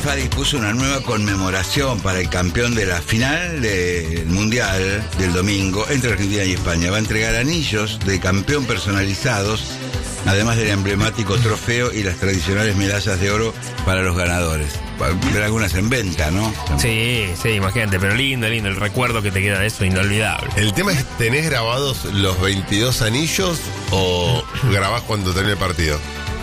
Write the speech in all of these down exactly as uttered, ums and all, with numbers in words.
FIFA dispuso una nueva conmemoración para el campeón de la final del Mundial del domingo entre Argentina y España. Va a entregar anillos de campeón personalizados, además del emblemático trofeo y las tradicionales medallas de oro para los ganadores. Va a haber algunas en venta, ¿no? Sí, sí, imagínate, pero lindo, lindo, el recuerdo que te queda de eso, inolvidable. El tema es, ¿tenés grabados los veintidós anillos o grabás cuando termine el partido?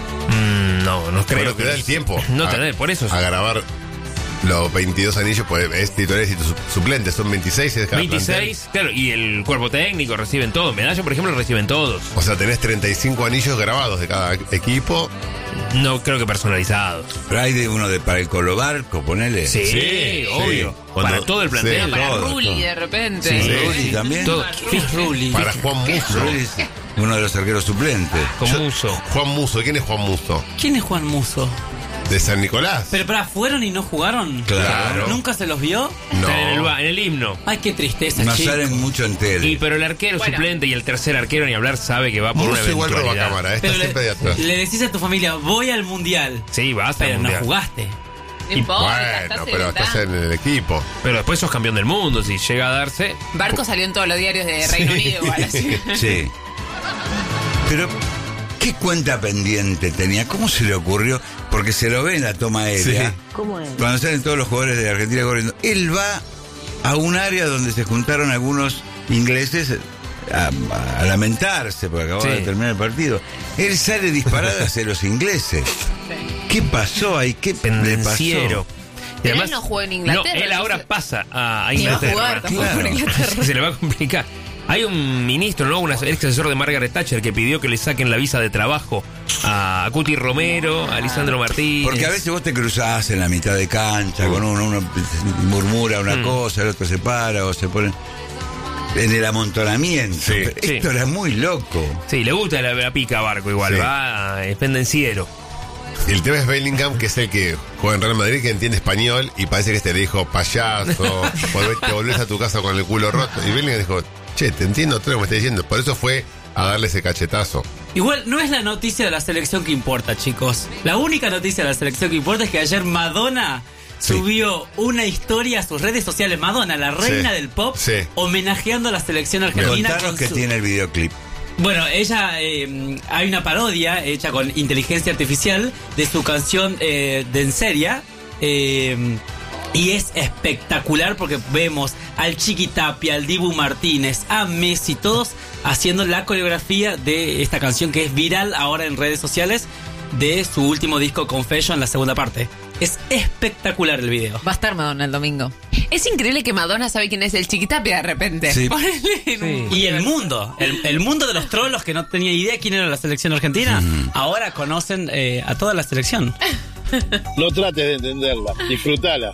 Mm, no, no creo. Pero te da el tiempo. No a, te da, por eso. A grabar los veintidós anillos, pues es titulares y suplentes, son veintiséis. Es veintiséis, claro, y el cuerpo técnico reciben todo. Medalla, por ejemplo, reciben todos. O sea, tenés treinta y cinco anillos grabados de cada equipo. No creo que personalizados. Pero hay de uno de para el Colo Barco, ponele. Sí, sí, obvio. Sí. Cuando, para todo el plantel. Sí, para todo, Rulli todo. de repente. Sí, Sí. Rulli también. Todo. Rulli. Para Juan Muso. Rulli es uno de los arqueros suplentes. Con Yo- Muso. Juan Muso, ¿quién es Juan Muso? ¿Quién es Juan Muso? De San Nicolás. Pero para, ¿fueron y no jugaron? Claro. ¿Nunca se los vio? No. Están en el, ba- en el himno. Ay, qué tristeza, No chicos. salen mucho en tele. Y pero el arquero Bueno. suplente y el tercer arquero, ni hablar, sabe que va por una Muso igual roba eventualidad. cámara, está Pero siempre de le, atrás. le decís a tu familia, voy al mundial. Sí, vas Pero al no mundial. jugaste. No importa, Bueno, estás pero en estás en el equipo. Pero después sos campeón del mundo, si llega a darse. Barco salió en todos los diarios de Reino Unido igual así. Sí. Pero, ¿qué cuenta pendiente tenía? ¿Cómo se le ocurrió? Porque se lo ve en la toma aérea. Sí. ¿Cómo es? Cuando salen todos los jugadores de Argentina corriendo. Él va a un área donde se juntaron algunos ingleses a, a lamentarse porque acababa Sí. de terminar el partido. Él sale disparado hacia los ingleses. ¿Qué pasó ahí? ¿Qué le Pendenciero. pasó? Y Pero además, él no jugó en Inglaterra, No, él ahora entonces- pasa a, a Ni va a Inglaterra. jugar tampoco en Inglaterra. Se le va a complicar. Hay un ministro, ¿no? Un ex asesor de Margaret Thatcher que pidió que le saquen la visa de trabajo a Cuti Romero, a Lisandro Martínez. Porque a veces vos te cruzás en la mitad de cancha con uno, uno murmura una Mm. cosa, el otro se para o se pone en el amontonamiento. Sí, Pero sí. Esto era muy loco. Sí, le gusta la, la pica a Barco igual, Sí. va, es pendenciero. El tema es Bellingham, que es el que juega en Real Madrid, que entiende español, y parece que este le dijo, payaso, volvés- te volvés a tu casa con el culo roto. Y Bellingham dijo, che, te entiendo todo lo que me estás diciendo. Por eso fue a darle ese cachetazo. Igual, no es la noticia de la selección que importa, chicos. La única noticia de la selección que importa es que ayer Madonna Sí. subió una historia a sus redes sociales. Madonna, la reina Sí. del pop, Sí. homenajeando a la selección argentina. Contanos con que su- tiene el videoclip. Bueno, ella, eh, hay una parodia hecha con inteligencia artificial de su canción eh, Denseria. Eh, y es espectacular porque vemos al Chiqui Tapia, al Dibu Martínez, a Messi, todos haciendo la coreografía de esta canción que es viral ahora en redes sociales de su último disco Confession, la segunda parte. Es espectacular el video. Va a estar Madonna el domingo. Es increíble que Madonna sabe quién es el Chiquitapia de repente. Sí. Ponele en un- Y el mundo, el, el mundo de los trolos que no tenía idea quién era la selección argentina, ahora conocen eh, a toda la selección. No trates de entenderla, disfrutala.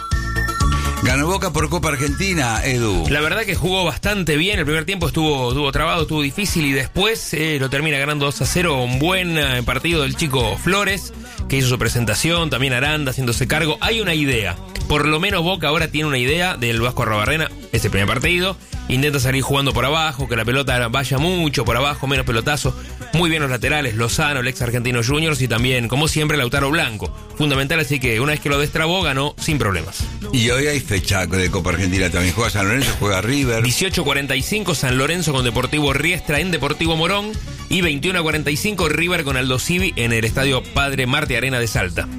Ganó Boca por Copa Argentina, Edu. La verdad que jugó bastante bien, el primer tiempo estuvo, estuvo trabado, estuvo difícil y después eh, lo termina ganando dos a cero, un buen eh, partido del chico Flores, que hizo su presentación, también Aranda haciéndose cargo. Hay una idea, por lo menos Boca ahora tiene una idea del Vasco Arrobarrena, este primer partido, intenta salir jugando por abajo, que la pelota vaya mucho por abajo, menos pelotazo, muy bien los laterales, Lozano, el ex Argentino Juniors y también, como siempre, Lautaro Blanco, fundamental, así que una vez que lo destrabó, ganó sin problemas. Y hoy hay fecha de Copa Argentina también. Juega San Lorenzo, juega River. dieciocho cuarenta y cinco San Lorenzo con Deportivo Riestra en Deportivo Morón y veintiuno cuarenta y cinco River con Aldo Civi en el Estadio Padre Marte Arena de Salta.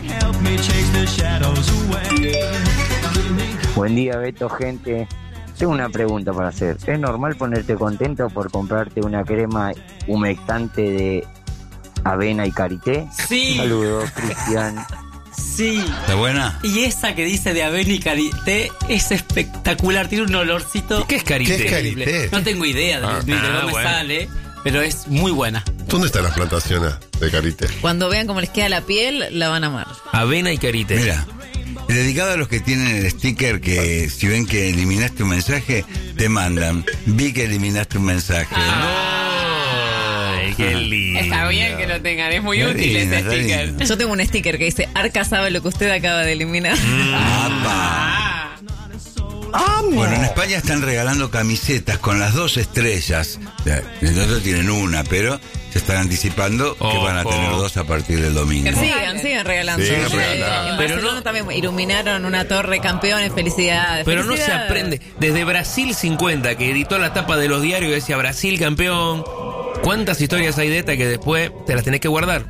Buen día, Beto, gente. Tengo una pregunta para hacer. ¿Es normal ponerte contento por comprarte una crema humectante de avena y karité? Sí, Saludos, Cristian. sí. ¿Está buena? Y esa que dice de avena y karité es espectacular, tiene un olorcito. ¿Qué es Karité? ¿Qué es Karité? increíble. No tengo idea de, Ah. de Ah, dónde bueno. sale, pero es muy buena. ¿Dónde están las plantaciones de Carite? Cuando vean cómo les queda la piel, la van a amar. Avena y Karité. Mira, dedicado a los que tienen el sticker que si ven que eliminaste un mensaje, te mandan. Vi que eliminaste un mensaje. Ay, qué lindo. Está bien que lo tengan, es muy Qué útil lindo, ese está sticker. lindo. Yo tengo un sticker que dice, Arca sabe lo que usted acaba de eliminar. ¡Apa! Bueno, en España están regalando camisetas con las dos estrellas. O sea, nosotros tienen una, pero se están anticipando que Ojo. van a tener dos a partir del domingo. Que sigan, sigan regalando. Sigan Sí, regalando. En Pero Barcelona no- también iluminaron una torre, campeones, felicidades. Pero no se Felicidades. aprende. Desde Brasil cincuenta, que editó la tapa de los diarios y decía Brasil campeón. ¿Cuántas historias hay de esta que después te las tenés que guardar?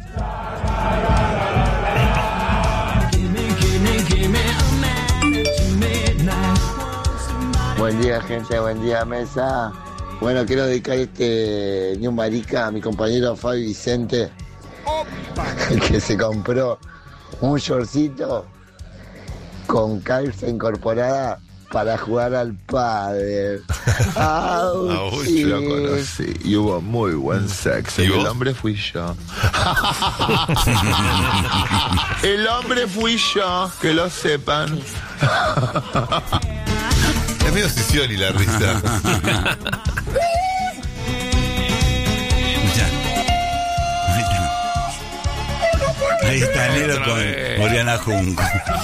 Buen día, gente, buen día, mesa. Bueno, quiero dedicar este New Marica a mi compañero Fabi Vicente, que se compró un shortcito con calza incorporada para jugar al pádel. Au, Auchi, sí. Lo conocí y hubo muy buen sexo. ¿Y Y vos? el hombre fui yo. El hombre fui yo, que lo sepan. Es medio Sicioli la risa. Ya. Ahí está Nero Otra con vez. Oriana Junco.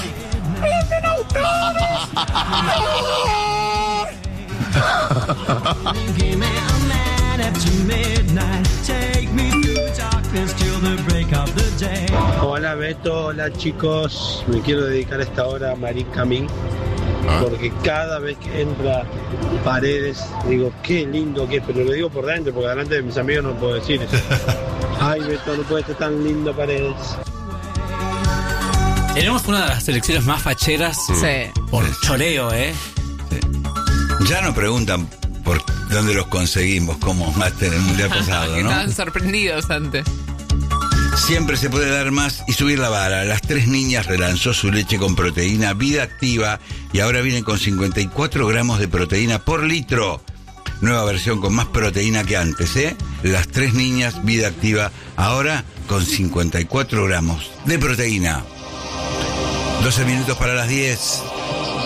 Hola Beto, hola chicos, me quiero dedicar esta hora a Marín Camín, Ah. porque cada vez que entra Paredes, digo, qué lindo que es, pero lo digo por dentro, porque delante de mis amigos no puedo decir eso. Ay Beto, no puede ser tan lindo Paredes. Tenemos una de las selecciones más facheras Sí. por choreo, ¿eh? Ya nos preguntan por dónde los conseguimos como máster en el mundial pasado, Que ¿no? estaban sorprendidos antes. Siempre se puede dar más y subir la vara. Las Tres Niñas relanzó su leche con proteína Vida Activa y ahora viene con cincuenta y cuatro gramos de proteína por litro. Nueva versión con más proteína que antes, ¿eh? Las Tres Niñas Vida Activa ahora con cincuenta y cuatro gramos de proteína. doce minutos para las diez.